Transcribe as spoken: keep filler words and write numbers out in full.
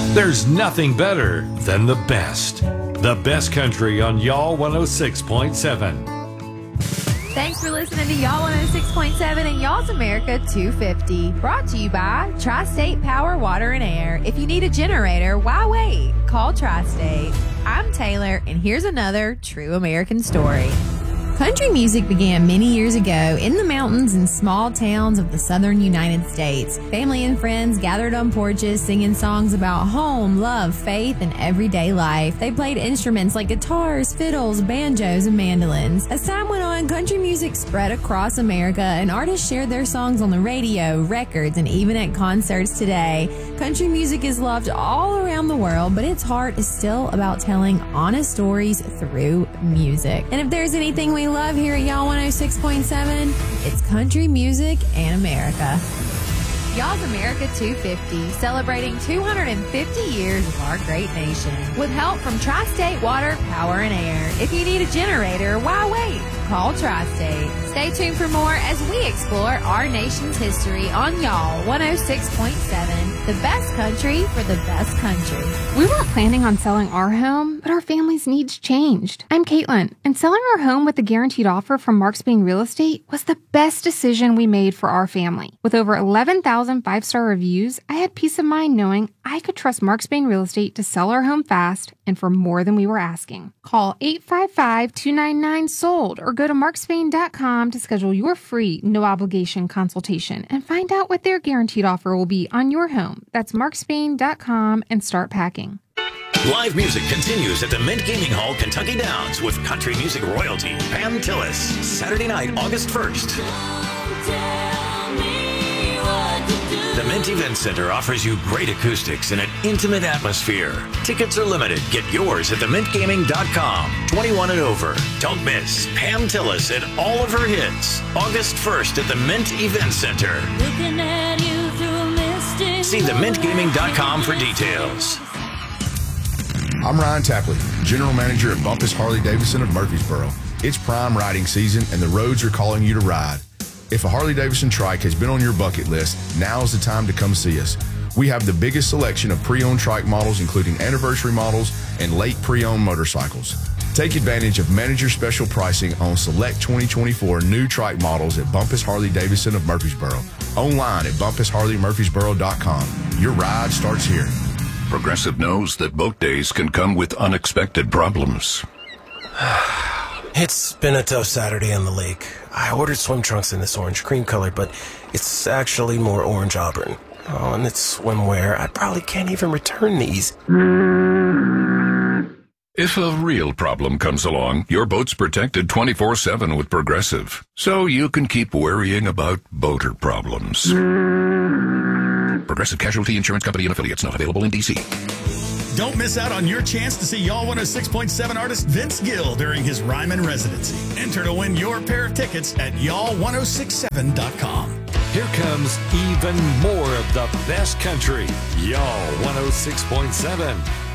There's nothing better than the best. The best country on Y'all one oh six point seven. Thanks for listening to Y'all one oh six point seven and Y'all's America two fifty. Brought to you by Tri-State Power, Water, and Air. If you need a generator, why wait? Call Tri-State. I'm Taylor, and here's another true American story. Country music began many years ago in the mountains and small towns of the southern United States. Family and friends gathered on porches singing songs about home, love, faith, and everyday life. They played instruments like guitars, fiddles, banjos, and mandolins. As time went on, country music spread across America, and artists shared their songs on the radio, records, and even at concerts today. Country music is loved all around the world, but its heart is still about telling honest stories through music. And if there's anything we love here at Y'all one oh six point seven, it's country music and America. Y'all's America two fifty, celebrating two hundred fifty years of our great nation. With help from Tri-State Water, Power, and Air. If you need a generator, why wait? Call Tri-State. Stay tuned for more as we explore our nation's history on Y'all one oh six point seven, the best country for the best country. We weren't planning on selling our home, but our family's needs changed. I'm Caitlin, and selling our home with a guaranteed offer from Mark Spain Real Estate was the best decision we made for our family. With over eleven thousand five-star reviews, I had peace of mind knowing I could trust Mark Spain Real Estate to sell our home fast and for more than we were asking. Call eight five five, two nine nine, SOLD or go to mark spain dot com to schedule your free, no-obligation consultation and find out what their guaranteed offer will be on your home. That's mark spain dot com and start packing. Live music continues at the Mint Gaming Hall, Kentucky Downs with country music royalty Pam Tillis. Saturday night, August first. The Mint Event Center offers you great acoustics and an intimate atmosphere. Tickets are limited. Get yours at the mint gaming dot com. twenty-one and over. Don't miss Pam Tillis and all of her hits. August first at the Mint Event Center. Looking at you through a misty See the mint gaming dot com for details. I'm Ryan Tapley, General Manager at Bumpus Harley-Davidson of Murfreesboro. It's prime riding season and the roads are calling you to ride. If a Harley-Davidson trike has been on your bucket list, now is the time to come see us. We have the biggest selection of pre-owned trike models, including anniversary models and late pre-owned motorcycles. Take advantage of manager special pricing on select twenty twenty-four new trike models at Bumpus Harley-Davidson of Murfreesboro. Online at bumpus harley murfreesboro dot com. Your ride starts here. Progressive knows that boat days can come with unexpected problems. It's been a tough Saturday on the lake. I ordered swim trunks in this orange cream color, but it's actually more orange auburn. Oh, and it's swimwear. I probably can't even return these. If a real problem comes along, your boat's protected twenty-four seven with Progressive, so you can keep worrying about boater problems. Progressive Casualty Insurance Company and Affiliates, not available in D C Don't miss out on your chance to see Y'all one oh six point seven artist Vince Gill during his Ryman residency. Enter to win your pair of tickets at y'all ten sixty-seven dot com. Here comes even more of the best country. Y'all one oh six point seven.